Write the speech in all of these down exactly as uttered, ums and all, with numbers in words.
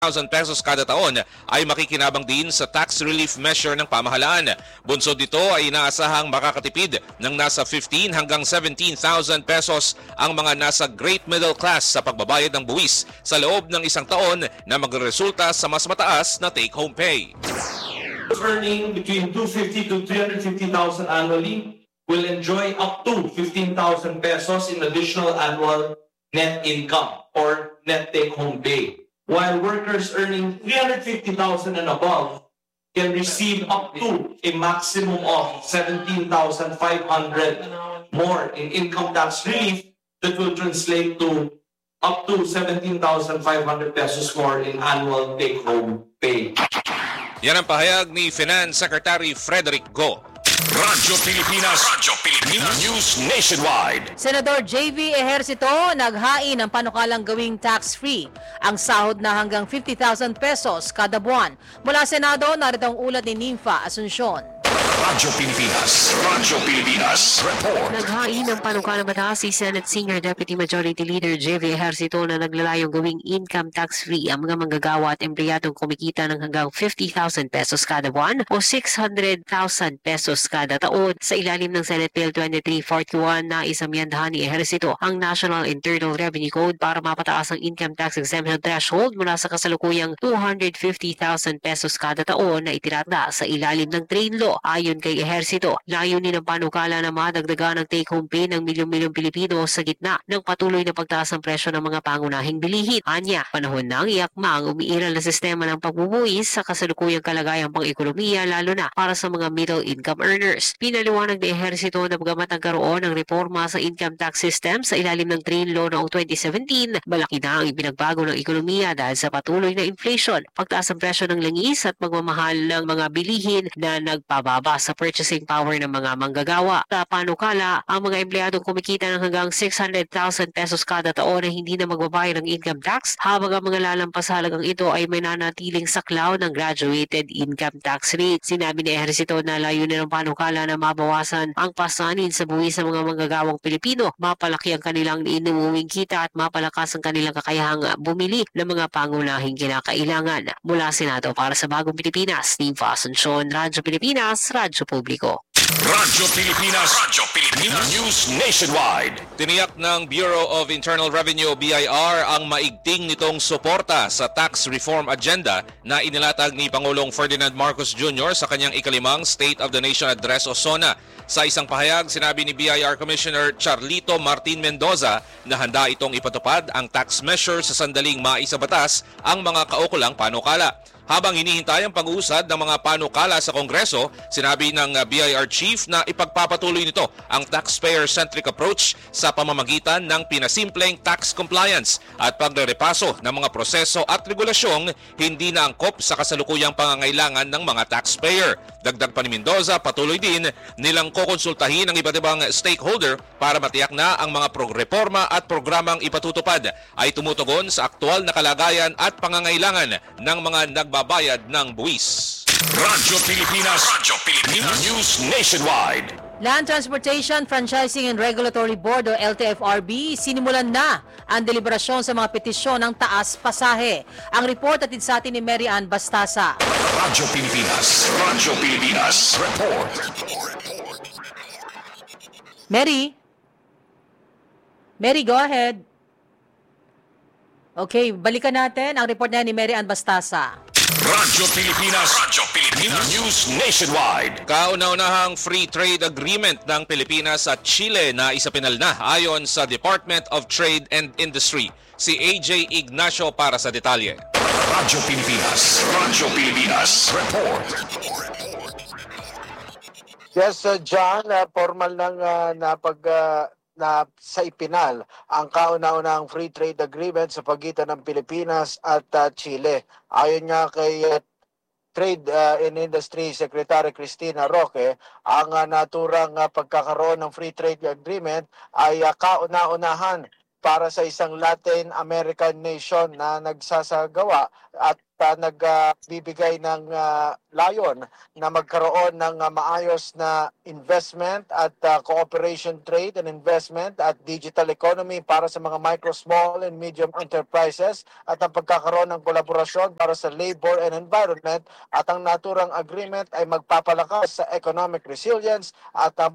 thousand pesos kada taon ay makikinabang din sa tax relief measure ng pamahalaan. Bunsod nito ay inaasahang makakatipid ng nasa fifteen hanggang seventeen thousand pesos ang mga nasa great middle class sa pagbabayad ng buwis sa loob ng isang taon na magresulta sa mas mataas na take-home pay. Earning between two hundred fifty to three hundred fifty thousand annually will enjoy up to fifteen thousand pesos in additional annual net income or net take-home pay. While workers earning three hundred fifty thousand and above can receive up to a maximum of seventeen thousand five hundred more in income tax relief that will translate to up to seventeen thousand five hundred pesos more in annual take-home pay. Yan ang pahayag ni Finance Secretary Frederick Go. Radyo Pilipinas, Radyo Pilipinas, News Nationwide. Senador J V Ejercito naghain ng panukalang gawing tax-free ang sahod na hanggang fifty thousand pesos kada buwan. Mula Senado, narito ang ulat ni Nympha Asuncion. Radyo Pilipinas, Radyo Pilipinas, report. Naghain ng panukalang batas si Senate Senior Deputy Majority Leader J V Ejercito na naglalayong gawing income tax-free ang mga manggagawa at empleyadong kumikita ng hanggang fifty thousand pesos kada buwan o six hundred thousand pesos kada taon. Sa ilalim ng Senate Bill twenty-three forty-one na isamyandahan ni Ejercito ang National Internal Revenue Code para mapataas ang income tax exemption threshold mula sa kasalukuyang two hundred fifty thousand pesos kada taon na itinatda sa ilalim ng Train Law. Ayon kay Ejercito, layunin ng panukala na madagdagan ang take-home pay ng milyong-milyong Pilipino sa gitna ng patuloy na pagtaas ng presyo ng mga pangunahing bilihin. Anya, panahon nang iakma ang umiiral na sistema ng pagbubuwis sa kasalukuyang kalagayang pang-ekonomiya lalo na para sa mga middle-income earners. Pinaliwanag ni Ejercito na bagamat nagkaroon ng reforma sa income tax system sa ilalim ng Train Law noong twenty seventeen, malaki na ang ibinagbago ng ekonomiya dahil sa patuloy na inflation, pagtaas ng presyo ng langis at magmamahal ng mga bilihin na nagpababa sa purchasing power ng mga manggagawa. Sa panukala, ang mga empleyadong kumikita ng hanggang six hundred thousand pesos kada taon na hindi na magbabayad ng income tax, habang ang mga lalampas sa halagang ito ay may nanatiling saklaw ng graduated income tax rate. Sinabi ni Ejercito na layunin ng panukala na mabawasan ang pasanin sa buwis sa mga manggagawang Pilipino, mapalaki ang kanilang inuuwing kita at mapalakas ang kanilang kakayahang bumili ng mga pangunahing kinakailangan. Mula Senado para sa Bagong Pilipinas, Nympha Asuncion, Radyo Pilipinas, Radyo Publiko. Radyo Pilipinas, Radyo Pilipinas, News Nationwide. Tiniyak ng Bureau of Internal Revenue o B I R ang maigting nitong suporta sa tax reform agenda na inilatag ni Pangulong Ferdinand Marcos Junior sa kanyang ikalimang State of the Nation Address o SONA. Sa isang pahayag, sinabi ni B I R Commissioner Charlito Martin Mendoza na handa itong ipatupad ang tax measure sa sandaling maisabatas ang mga kaukulang panukala. Habang hinihintay ang pag-uusad ng mga panukala sa Kongreso, sinabi ng B I R Chief na ipagpapatuloy nito ang taxpayer-centric approach sa pamamagitan ng pinasimpleng tax compliance at pagrerepaso ng mga proseso at regulasyong hindi na angkop sa kasalukuyang pangangailangan ng mga taxpayer. Dagdag pa ni Mendoza, patuloy din nilang kokonsultahin ang iba't ibang stakeholder para matiyak na ang mga progreporma at programang ipatutupad ay tumutugon sa aktual na kalagayan at pangangailangan ng mga nagbabayad ng buwis. Radyo Pilipinas, Radyo Pilipinas, News Nationwide. Land Transportation Franchising and Regulatory Board o L T F R B, sinimulan na ang deliberasyon sa mga petisyon ng taas pasahe. Ang report atid sa atin ni Mary Ann Bastasa. Radyo Pilipinas, Radyo Pilipinas, report. Mary? Mary, go ahead. Okay, balikan natin ang report na ni Mary Ann Bastasa. Radyo Pilipinas, Radyo Pilipinas, News Nationwide. Kauna-unahang free trade agreement ng Pilipinas at Chile na isapinal na ayon sa Department of Trade and Industry. Si A J Ignacio para sa detalye. Radyo Pilipinas, Radyo Pilipinas, report. Yes, uh, John, uh, formal nang uh, napag... Uh, na sa ipinal ang kauna-unahang free trade agreement sa pagitan ng Pilipinas at uh, Chile. Ayon nga kay uh, Trade uh, and Industry Secretary Cristina Roque, ang uh, naturang uh, pagkakaroon ng free trade agreement ay uh, kauna-unahan para sa isang Latin American nation na nagsasagawa at uh, nagbibigay ng uh, layon na magkaroon ng uh, maayos na investment at uh, cooperation trade and investment at digital economy para sa mga micro, small and medium enterprises at ang pagkakaroon ng kolaborasyon para sa labor and environment at ang naturang agreement ay magpapalakas sa economic resilience at ang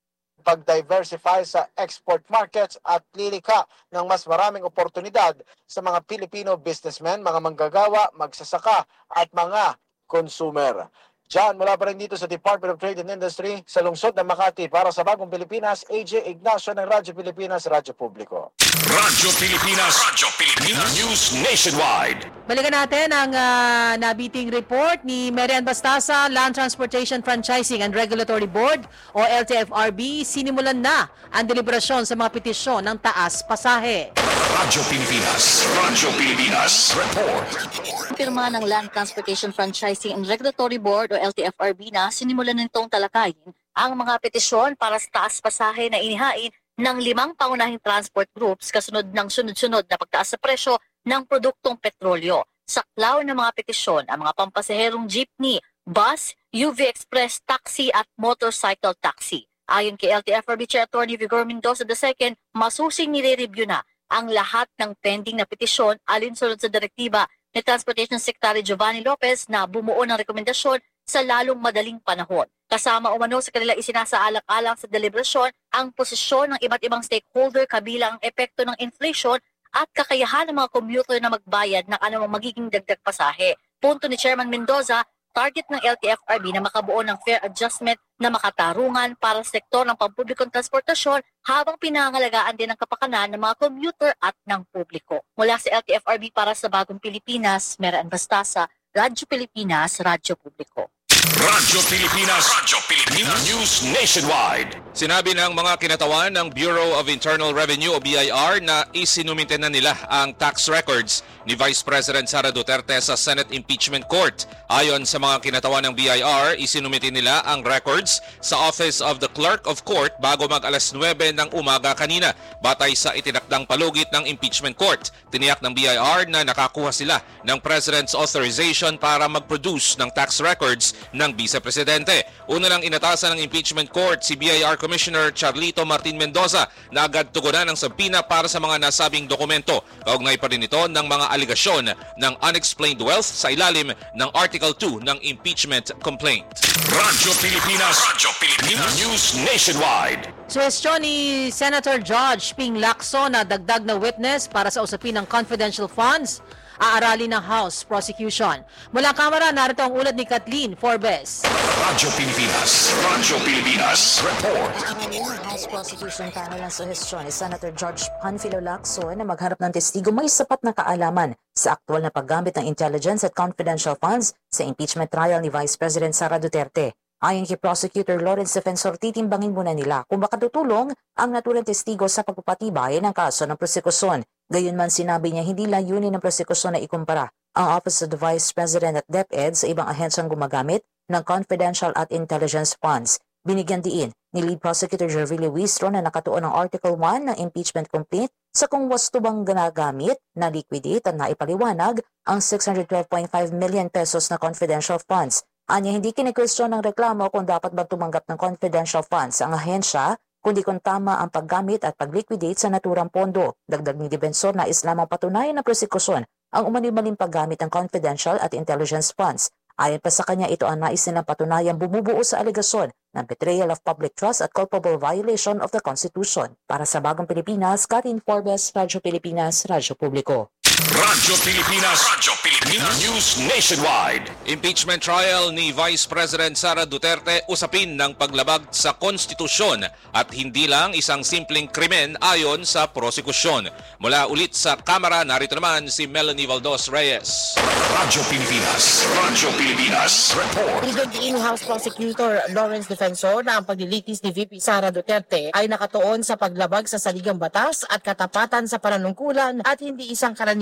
pag-diversify sa export markets at lilikha ng mas maraming oportunidad sa mga Filipino businessmen, mga manggagawa, magsasaka at mga consumer. John, mula pa rin dito sa Department of Trade and Industry sa lungsod ng Makati para sa Bagong Pilipinas, A J Ignacio ng Radyo Pilipinas, Radyo Publiko. Radyo Pilipinas, Radyo Pilipinas, News Nationwide. Balikan natin ang uh, nabiting report ni Marian Bastasa, Land Transportation Franchising and Regulatory Board o L T F R B. Sinimulan na ang deliberasyon sa mga petisyon ng taas pasahe. Radyo Pilipinas, Radyo Pilipinas, Report. Pirma ng Land Transportation Franchising and Regulatory Board o L T F R B na sinimulan nitong talakayin ang mga petisyon para sa taas pasahe na inihain ng limang pangunahing transport groups kasunod ng sunod-sunod na pagtaas sa presyo ng produktong petrolyo. Saklaw ng mga petisyon ang mga pampasaherong jeepney, bus, U V Express taxi at motorcycle taxi. Ayon kay L T F R B Chair Attorney Vigor Mendoza the second, masusing nire-review na ang lahat ng pending na petisyon alinsunod sa direktiba ni Transportation Secretary Giovanni Lopez na bumuo ng rekomendasyon sa lalong madaling panahon. Kasama umano sa kanila isinasaalang-alang sa deliberasyon ang posisyon ng iba't ibang stakeholder kabilang ang epekto ng inflation at kakayahan ng mga commuter na magbayad ng anumang magiging dagdag pasahe. Punto ni Chairman Mendoza, target ng L T F R B na makabuo ng fair adjustment na makatarungan para sa sektor ng pampublikong transportasyon habang pinangalagaan din ang kapakanan ng mga commuter at ng publiko. Mula sa L T F R B para sa Bagong Pilipinas, Marian Bastasa, Radyo Pilipinas, Radyo Publiko. Radyo Pilipinas, Radyo Pilipinas, News Nationwide. Sinabi ng mga kinatawan ng Bureau of Internal Revenue o B I R na isinumite na nila ang tax records ni Vice President Sara Duterte sa Senate Impeachment Court. Ayon sa mga kinatawan ng B I R, isinumite nila ang records sa Office of the Clerk of Court bago mag alas nuwebe ng umaga kanina batay sa itinakdang palugit ng Impeachment Court. Tiniyak ng B I R na nakakuha sila ng President's authorization para mag-produce ng tax records ng Vice Presidente. Una lang inatasan ng Impeachment Court si B I R Commissioner Charlito Martin Mendoza na agad tugunan ng sabina para sa mga nasabing dokumento. Kaugnay pa rin ito ng mga aligasyon ng unexplained wealth sa ilalim ng Article two ng impeachment complaint. Radyo Pilipinas, Radyo Pilipinas, News Nationwide. Suhestyon ni Senator George Ping Lacson na dagdag na witness para sa usapin ng confidential funds, aaralin ng House prosecution. Mula Kamara, narito ang ulat ni Kathleen Forbes. Radyo Pilipinas, Radyo Pilipinas, Report. Ang House Prosecution Panel ng suhestyon ni Senator George Panfilo Lacson na magharap ng testigo may sapat na kaalaman sa aktwal na paggamit ng intelligence at confidential funds sa impeachment trial ni Vice President Sara Duterte. Ayon kay Prosecutor Lawrence Defensor, titimbangin muna nila kung baka tutulong ang naturang testigo sa pagpapatibay ng kaso ng prosekusyon. Gayunman sinabi niya hindi layunin ng prosekusyon na ikumpara ang Office of the Vice President at DepEd sa ibang ahensyang gumagamit ng confidential at intelligence funds. Binigyan diin ni Lead Prosecutor Jervilio Wistro na nakatuon ng Article one ng impeachment complaint sa kung wasto bang ginagamit na liquidate at naipaliwanag ang six hundred twelve point five million pesos na confidential funds. Anya hindi kinikwestiyon ng reklamo kung dapat ba tumanggap ng confidential funds ang ahensya, kundi kung tama ang paggamit at pag-liquidate sa naturang pondo. Dagdag ni Defensor na islamang patunayan ng prosekusyon ang umanimaling paggamit ng confidential at intelligence funds. Ayon pa sa kanya, ito ang nais nilang patunayan bumubuo sa alegasyon ng betrayal of public trust at culpable violation of the Constitution. Para sa Bagong Pilipinas, Kathleen Forbes, Radyo Pilipinas, Radyo Publiko. Radyo Pilipinas, Radyo Pilipinas, News Nationwide. Impeachment trial ni Vice President Sara Duterte usapin ng paglabag sa konstitusyon at hindi lang isang simpleng krimen ayon sa prosekusyon. Mula ulit sa Kamara, narito naman si Melanie Valdos Reyes. Radyo Pilipinas, Radyo Pilipinas, Report. Pinagdiin ni House Prosecutor Lawrence Defensor na ang paglilitis ni V P Sara Duterte ay nakatuon sa paglabag sa saligang batas at katapatan sa pananungkulan at hindi isang karaniwang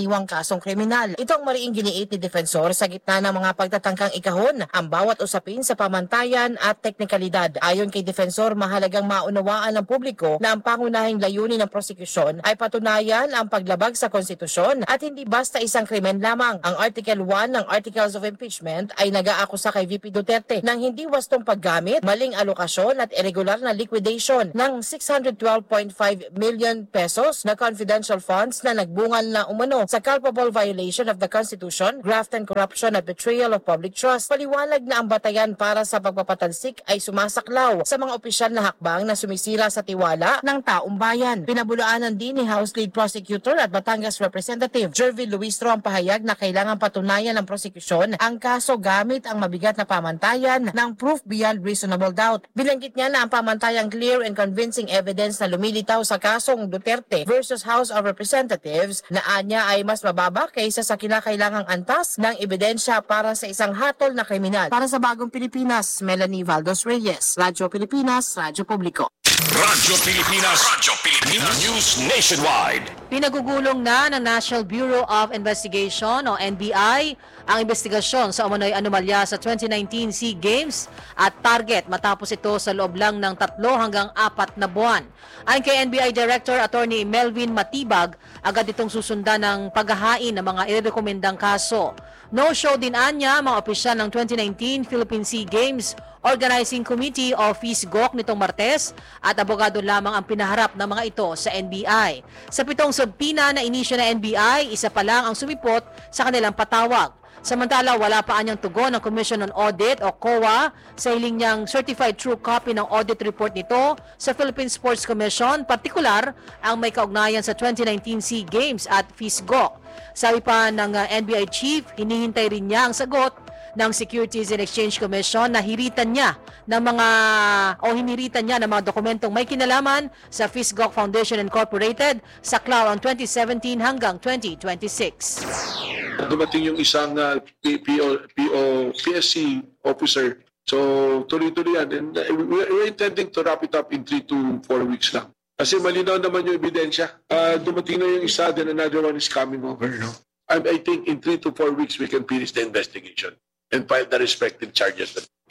karaniwang kasong kriminal. Ito ang mariing giniit ni Defensor sa gitna ng mga pagtatangkang ikahon ang bawat usapin sa pamantayan at teknikalidad. Ayon kay Defensor, mahalagang maunawaan ng publiko na ang pangunahing layunin ng prosekusyon ay patunayan ang paglabag sa konstitusyon at hindi basta isang krimen lamang. Ang Article one ng Articles of Impeachment ay nag-aakusa kay V P Duterte ng hindi wastong paggamit, maling alokasyon at irregular na liquidation ng six hundred twelve point five million pesos na confidential funds na nagbungal na umano sa culpable violation of the Constitution, graft and corruption at betrayal of public trust. Paliwanag na ang batayan para sa pagpapatalsik ay sumasaklaw sa mga opisyal na hakbang na sumisira sa tiwala ng taong bayan. Pinabulaanan din ni House Lead Prosecutor at Batangas Representative Jervin Luistro ang pahayag na kailangan patunayan ng prosekusyon ang kaso gamit ang mabigat na pamantayan ng proof beyond reasonable doubt. Binanggit niya na ang pamantayang clear and convincing evidence na lumilitaw sa kasong Duterte versus House of Representatives na anya ay mas mababa kaysa sa kinakailangang antas ng ebidensya para sa isang hatol na kriminal. Para sa Bagong Pilipinas, Melanie Valdos Reyes, Radyo Pilipinas, Radyo Publiko. Radyo Pilipinas, Radyo Pilipinas News Nationwide. Pinagugulong na ng National Bureau of Investigation o N B I ang investigasyon sa umano'y anomalya sa twenty nineteen SEA Games at target matapos ito sa loob lang ng tatlo hanggang apat na buwan. Ayon kay N B I Director Attorney Melvin Matibag, agad itong susundan ng paghahain ng mga irekomendang kaso. No-show din anya mga opisyal ng twenty nineteen Philippine SEA Games Organizing Committee o FISGOC nitong Martes at abogado lamang ang pinaharap ng mga ito sa N B I. Sa pitong subpina na inisyo ng N B I, isa pa lang ang sumipot sa kanilang patawag. Samantala, wala pa anyang tugon ng Commission on Audit o C O A sa hiling niyang certified true copy ng audit report nito sa Philippine Sports Commission, partikular ang may kaugnayan sa twenty nineteen SEA Games at FISGOC. Sabi pa ng uh, N B I Chief, hinihintay rin niya ang sagot ng Securities and Exchange Commission na hiritan niya ng mga o hiniritan niya ng mga dokumentong may kinalaman sa FISGOC Foundation Incorporated sa C L A R on twenty seventeen hanggang twenty twenty-six. Dumating yung isang uh, P O, P O, P S C officer. So tuloy-tuloy yan. And uh, we're, we're intending to wrap it up in three to four weeks lang. Kasi malinaw naman yung ebidensya. Uh, dumating na yung isa, then another one is coming over. No? I, I think in three to four weeks we can finish the investigation and file the respective charges.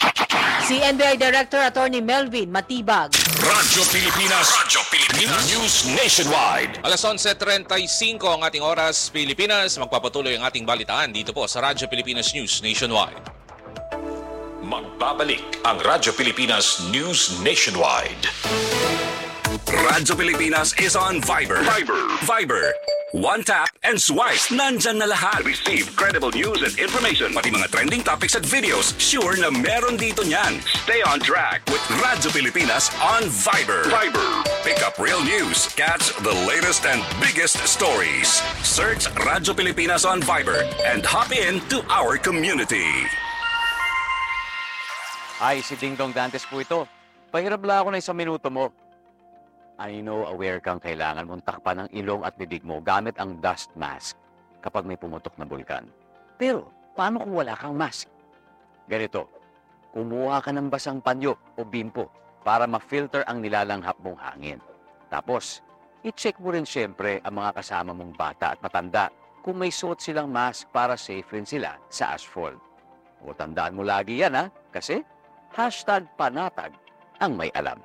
Si N B I Director Attorney Melvin Matibag. Radyo Pilipinas, Radyo Pilipinas News Nationwide. Alas onse trenta y cinco ang ating oras, Pilipinas. Magpapatuloy ang ating balitaan dito po sa Radyo Pilipinas News Nationwide. Magbabalik ang Radyo Pilipinas News Nationwide. Radyo Pilipinas is on Viber. Viber. Viber. One tap and swipe. Nandyan na lahat. Receive credible news and information. Pati mga trending topics at videos. Sure na meron dito niyan. Stay on track with Radyo Pilipinas on Viber. Viber. Pick up real news. Catch the latest and biggest stories. Search Radyo Pilipinas on Viber and hop in to our community. Ay, si Ding Dong Dantes po ito. Pahirap lang ako na isang minuto mo. I know aware kang kailangan mong takpan ang ilong at bibig mo gamit ang dust mask kapag may pumutok na bulkan. Pero, paano kung wala kang mask? Ganito, kumuha ka ng basang panyo o bimpo para ma-filter ang nilalanghap mong hangin. Tapos, i-check mo rin siyempre ang mga kasama mong bata at matanda kung may suot silang mask para safe rin sila sa asphalt. O tandaan mo lagi yan ha, kasi hashtag panatag ang may alam.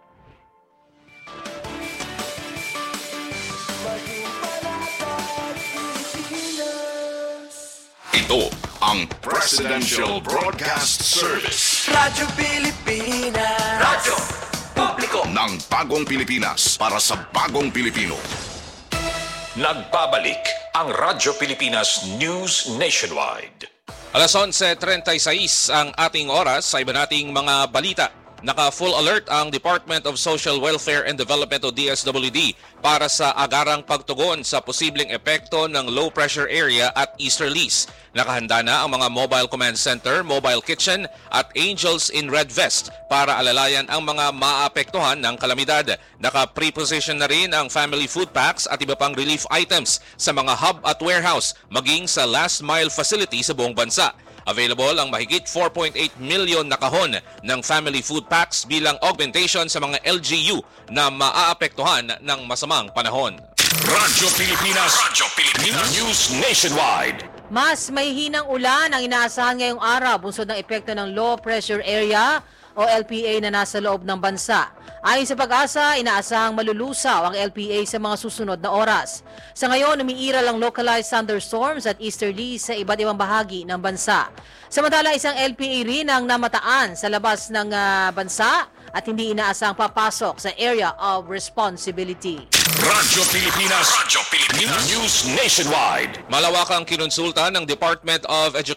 Ito ang Presidential Broadcast Service. Radyo Pilipinas. Radyo Publiko ng Bagong Pilipinas para sa Bagong Pilipino. Nagbabalik ang Radyo Pilipinas News Nationwide. Alas onse trenta y seis ang ating oras sa iba nating mga balita. Naka-full alert ang Department of Social Welfare and Development o D S W D para sa agarang pagtugon sa posibleng epekto ng low-pressure area at easterlies. Nakahanda na ang mga mobile command center, mobile kitchen at angels in red vest para alalayan ang mga maapektuhan ng kalamidad. Naka-preposition na rin ang family food packs at iba pang relief items sa mga hub at warehouse maging sa last mile facility sa buong bansa. Available ang mahigit four point eight million na kahon ng family food packs bilang augmentation sa mga L G U na maaapektuhan ng masamang panahon. Radyo Pilipinas. Radyo Pilipinas. News Nationwide. Mas may hinang ulan ang inaasahan ngayong araw bunsod ng epekto ng low pressure area o L P A na nasa loob ng bansa. Ayon sa Pag-asa, inaasahang malulusaw ang L P A sa mga susunod na oras. Sa ngayon, umiiral ang localized thunderstorms at easterlies sa iba't ibang bahagi ng bansa. Samantala, isang L P A rin ang namataan sa labas ng uh, bansa at hindi inaasahang papasok sa area of responsibility. Radyo Pilipinas. Radyo Pilipinas. News Nationwide. Malawakang kinonsulta ng Department of Education